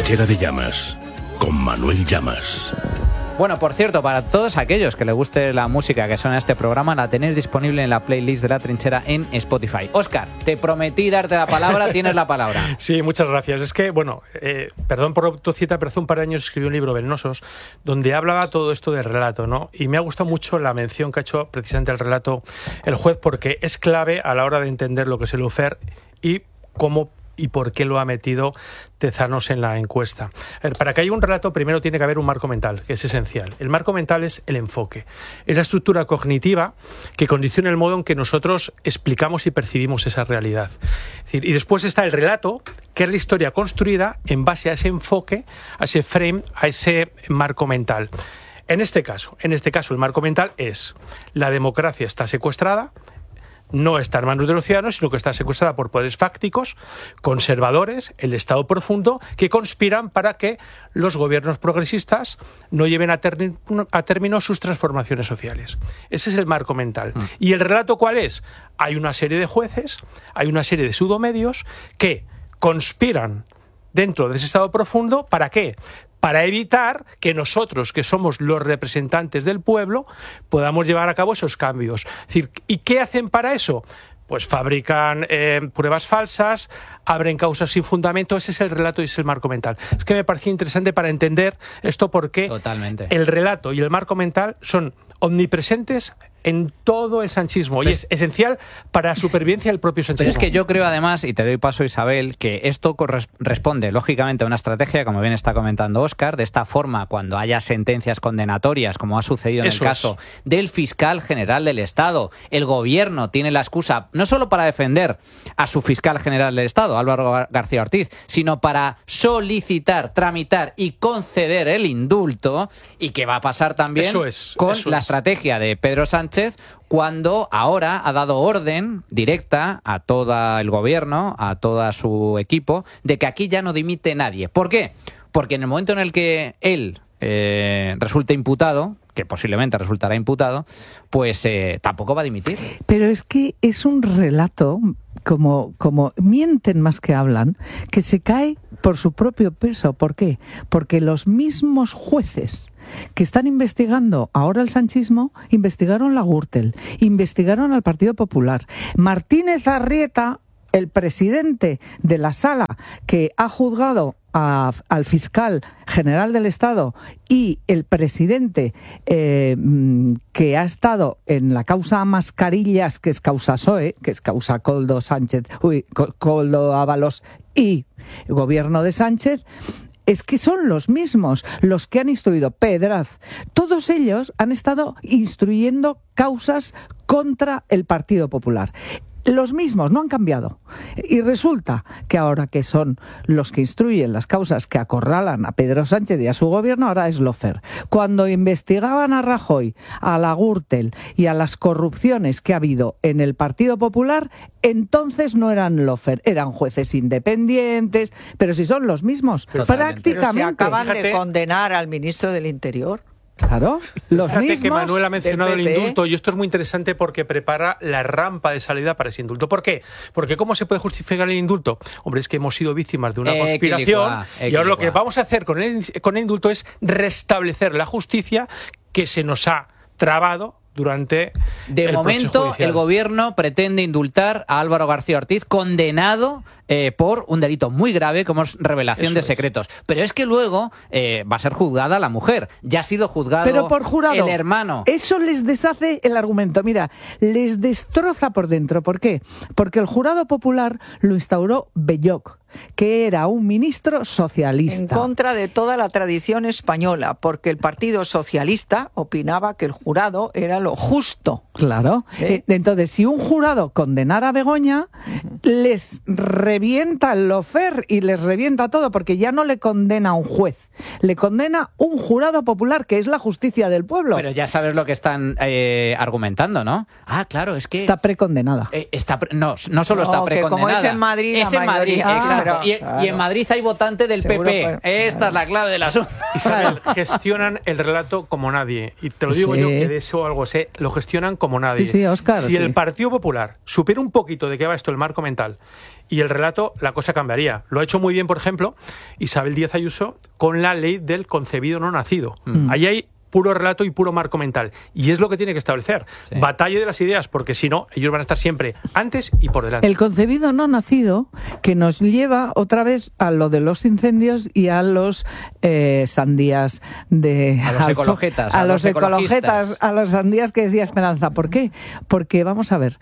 Trinchera de Llamas, con Manuel Llamas. Bueno, por cierto, para todos aquellos que les guste la música que suena a este programa, la tenéis disponible en la playlist de La Trinchera en Spotify. Óscar, te prometí darte la palabra, tienes la palabra. Sí, muchas gracias. Es que, bueno, perdón por autocita, pero hace un par de años escribí un libro, Venenosos, donde hablaba todo esto del relato, ¿no? Y me ha gustado mucho la mención que ha hecho precisamente al relato el juez, porque es clave a la hora de entender lo que es el lawfare y cómo y por qué lo ha metido Tezanos en la encuesta. A ver, para que haya un relato, primero tiene que haber un marco mental, que es esencial. El marco mental es el enfoque. Es la estructura cognitiva que condiciona el modo en que nosotros explicamos y percibimos esa realidad. Es decir, y después está el relato, que es la historia construida en base a ese enfoque, a ese frame, a ese marco mental. En este caso, el marco mental es: la democracia está secuestrada, no está en manos de los ciudadanos, sino que está secuestrada por poderes fácticos, conservadores, el Estado profundo, que conspiran para que los gobiernos progresistas no lleven a término sus transformaciones sociales. Ese es el marco mental. ¿Y el relato cuál es? Hay una serie de jueces, hay una serie de pseudomedios que conspiran dentro de ese Estado profundo. ¿Para qué? Para evitar que nosotros, que somos los representantes del pueblo, podamos llevar a cabo esos cambios. Es decir, ¿y qué hacen para eso? Pues fabrican pruebas falsas, abren causas sin fundamento. Ese es el relato y es el marco mental. Es que me parecía interesante para entender esto, porque Totalmente. El relato y el marco mental son omnipresentes en todo el sanchismo, y es esencial para la supervivencia del propio sanchismo. Pero es que yo creo, además, y te doy paso, Isabel, que esto responde lógicamente a una estrategia, como bien está comentando Óscar. De esta forma, cuando haya sentencias condenatorias, como ha sucedido en el caso del fiscal general del Estado, el gobierno tiene la excusa no solo para defender a su fiscal general del Estado, Álvaro García Ortiz, sino para solicitar, tramitar y conceder el indulto. Y que va a pasar también con la estrategia de Pedro Sánchez, cuando ahora ha dado orden directa a todo el gobierno, a todo su equipo, de que aquí ya no dimite nadie. ¿Por qué? Porque en el momento en el que él resulte imputado, que posiblemente resultará imputado, pues tampoco va a dimitir. Pero es que es un relato, como mienten más que hablan, que se cae por su propio peso. ¿Por qué? Porque los mismos jueces que están investigando ahora el sanchismo investigaron la Gürtel, investigaron al Partido Popular. Martínez Arrieta, el presidente de la sala que ha juzgado al fiscal general del Estado, y el presidente que ha estado en la causa Mascarillas, que es causa PSOE, que es causa Koldo Ábalos y el gobierno de Sánchez, es que son los mismos los que han instruido. Pedraz, todos ellos han estado instruyendo causas contra el Partido Popular. Los mismos, no han cambiado. Y resulta que ahora que son los que instruyen las causas que acorralan a Pedro Sánchez y a su gobierno, ahora es lawfare. Cuando investigaban a Rajoy, a la Gürtel y a las corrupciones que ha habido en el Partido Popular, entonces no eran lawfare, eran jueces independientes, pero si son los mismos, prácticamente. Pero si acaban de condenar al ministro del Interior. Claro, los Fíjate mismos. que Manuel ha mencionado el PP. indulto, y esto es muy interesante porque prepara la rampa de salida para ese indulto. ¿Por qué? Porque ¿cómo se puede justificar el indulto? Hombre, es que hemos sido víctimas de una conspiración, y ahora lo que vamos a hacer con el indulto es restablecer la justicia que se nos ha trabado durante De momento, el gobierno pretende indultar a Álvaro García Ortiz, condenado por un delito muy grave como es revelación de secretos. Pero es que luego va a ser juzgada la mujer. Ya ha sido juzgado pero por jurado, el hermano. Eso les deshace el argumento. Mira, les destroza por dentro. ¿Por qué? Porque el jurado popular lo instauró Belloc, que era un ministro socialista. En contra de toda la tradición española, porque el Partido Socialista opinaba que el jurado era lo justo. Claro. Entonces, si un jurado condenara a Begoña, les revienta el lawfare y les revienta todo, porque ya no le condena a un juez, le condena un jurado popular, que es la justicia del pueblo. Pero ya sabes lo que están argumentando, ¿no? Ah, claro, es que... Está precondenada. No solo está precondenada. Como es en Madrid, es en Madrid, exacto. Claro. Y en Madrid hay votante del PP. Esta es la clave del asunto. Isabel, gestionan el relato como nadie. Y te lo digo yo, que de eso algo sé, lo gestionan como nadie. Sí, Óscar. Si el Partido Popular supiera un poquito de qué va esto, el marco mental, y el relato, la cosa cambiaría. Lo ha hecho muy bien, por ejemplo, Isabel Díaz Ayuso con la ley del concebido no nacido. Ahí hay puro relato y puro marco mental. Y es lo que tiene que establecer. Sí. Batalla de las ideas, porque si no, ellos van a estar siempre antes y por delante. El concebido no nacido, que nos lleva otra vez a lo de los incendios y a los sandías de... A los ecologetas. A los ecologetas, a los sandías que decía Esperanza. ¿Por qué? Porque, vamos a ver,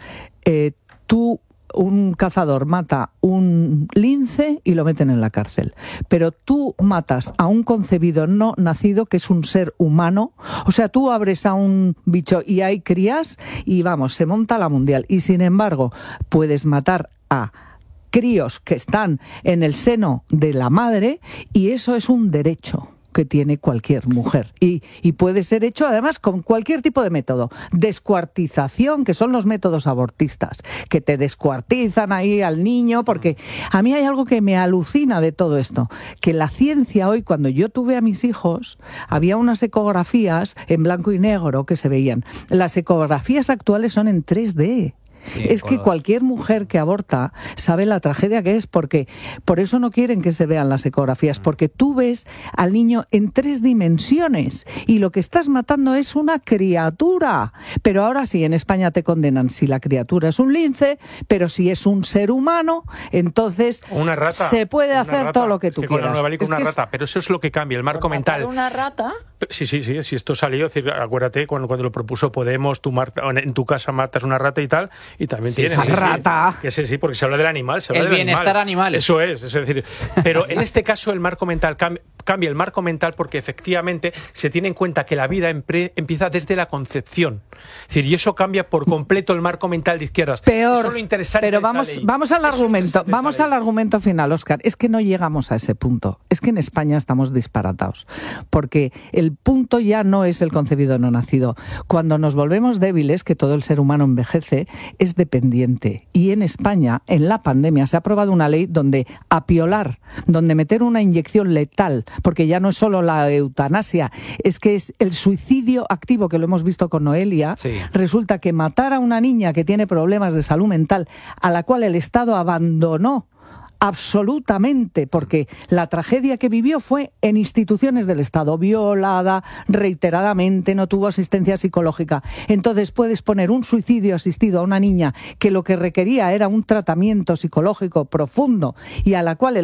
un cazador mata un lince y lo meten en la cárcel. Pero tú matas a un concebido no nacido, que es un ser humano. O sea, tú abres a un bicho y hay crías y vamos, se monta la mundial. Y sin embargo, puedes matar a críos que están en el seno de la madre y eso es un derecho que tiene cualquier mujer y puede ser hecho además con cualquier tipo de método. Descuartización, que son los métodos abortistas, que te descuartizan ahí al niño, porque a mí hay algo que me alucina de todo esto, que la ciencia hoy, cuando yo tuve a mis hijos, había unas ecografías en blanco y negro que se veían. Las ecografías actuales son en 3D. Sí, es que cualquier mujer que aborta sabe la tragedia que es, porque por eso no quieren que se vean las ecografías, porque tú ves al niño en 3 dimensiones y lo que estás matando es una criatura. Pero ahora sí, en España te condenan si la criatura es un lince, pero si es un ser humano, entonces una rata, se puede hacer rata. tú quieras. Con la nueva ley con una rata, pero eso es lo que cambia, el marco mental. ¿Una rata? Sí, si esto salió, es decir, acuérdate cuando lo propuso Podemos, en tu casa matas una rata y tal, y también tienes rata. Que sí, porque se habla del animal, se habla el del bienestar animal. Eso es decir, pero en este caso el marco mental cambia el marco mental porque efectivamente se tiene en cuenta que la vida empieza desde la concepción. Es decir, y eso cambia por completo el marco mental de izquierdas. Peor, eso es lo interesante. Pero vamos al argumento final, Óscar. Es que no llegamos a ese punto. Es que en España estamos disparatados. Porque el punto ya no es el concebido no nacido. Cuando nos volvemos débiles, que todo el ser humano envejece, es dependiente. Y en España, en la pandemia, se ha aprobado una ley donde apiolar, donde meter una inyección letal, porque ya no es solo la eutanasia, es que es el suicidio activo, que lo hemos visto con Noelia. Sí. Resulta que matar a una niña que tiene problemas de salud mental, a la cual el Estado abandonó absolutamente, porque la tragedia que vivió fue en instituciones del Estado, violada reiteradamente, no tuvo asistencia psicológica. Entonces puedes poner un suicidio asistido a una niña que lo que requería era un tratamiento psicológico profundo y a la cual